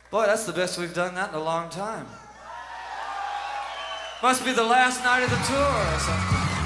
Boy, that's the best we've done that in a long time. Must be the last night of the tour or something.